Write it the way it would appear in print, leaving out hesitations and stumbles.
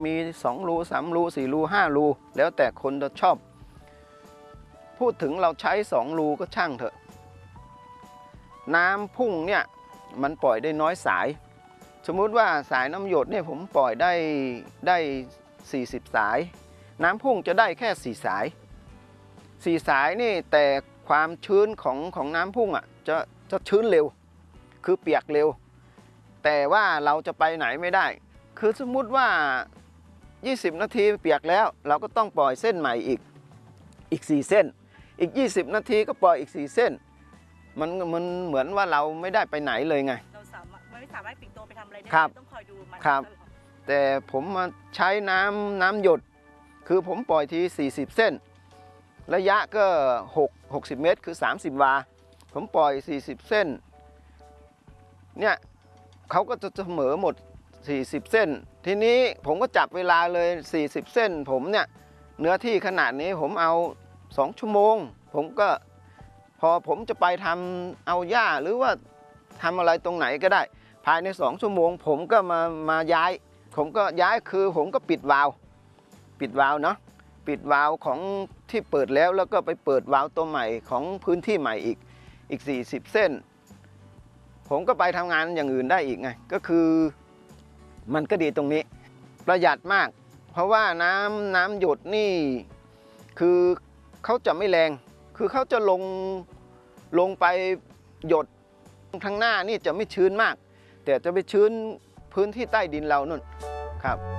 มี2รู3รู4รู5รูแล้วแต่คนจะชอบพูดถึงเราใช้2รูก็ช่างเถอะน้ำพุ่งเนี่ยมันปล่อยได้น้อยสายสมมุติว่าสายน้ำหยดเนี่ยผมปล่อยได้40สายน้ำพุ่งจะได้แค่4สายนี่แต่ความชื้นของน้ำพุ่งอ่ะจะชื้นเร็วคือเปียกเร็วแต่ว่าเราจะไปไหนไม่ได้คือสมมุติว่า20นาทีเปียกแล้วเราก็ต้องปล่อยเส้นใหม่อีก4เส้นอีก20นาทีก็ปล่อยอีก4เส้นมันเหมือนว่าเราไม่ได้ไปไหนเลยไงเราไม่สามารถปิ่นโตไปทำอะไรได้ต้องคอยดูมันครับแต่ผมมาใช้น้ำหยดคือผมปล่อยที40เส้นระยะก็60เมตรคือ30วาผมปล่อย40เส้นเนี่ยเขาก็จะเสมอหมด40เส้นทีนี้ผมก็จับเวลาเลย40เส้นผมเนี่ยเนื้อที่ขนาดนี้ผมเอา2ชั่วโมงผมก็พอผมจะไปทำเอาหญ้าหรือว่าทำอะไรตรงไหนก็ได้ภายใน2ชั่วโมงผมก็มาย้ายผมก็ย้ายคือผมก็ปิดวาล์วเนาะปิดวาล์วของที่เปิดแล้วก็ไปเปิดวาล์วตัวใหม่ของพื้นที่ใหม่อีก40เส้นผมก็ไปทำงานอย่างอื่นได้อีกไงก็คือมันก็ดีตรงนี้ประหยัดมากเพราะว่าน้ำหยดนี่คือเขาจะไม่แรงคือเขาจะลงไปหยดทางหน้านี่จะไม่ชื้นมากแต่จะไปชื้นพื้นที่ใต้ดินเรานู่นครับ